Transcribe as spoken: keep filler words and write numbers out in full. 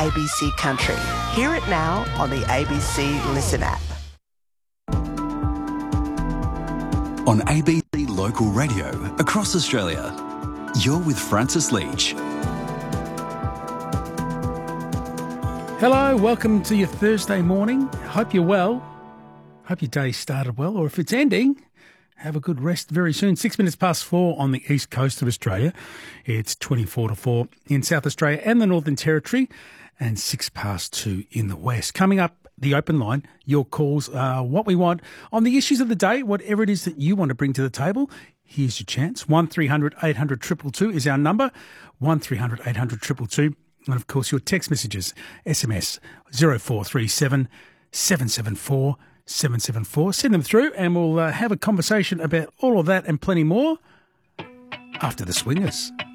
A B C Country. Hear it now on the A B C Listen app. On A B C Local Radio across Australia, you're with Francis Leach. Hello, welcome to your Thursday morning. Hope you're well. Hope your day started well, or if it's ending, have a good rest very soon. Six minutes past four on the east coast of Australia. It's twenty-four to four in South Australia and the Northern Territory, and six past two in the west. Coming up, the open line, your calls are what we want on the issues of the day, whatever it is that you want to bring to the table. Here's your chance. one three hundred eight hundred two two two is our number. one three hundred eight hundred two two two. And, of course, your text messages, S M S zero four three seven seven seven four seven seven four. Send them through and we'll uh, have a conversation about all of that and plenty more after the Swingers.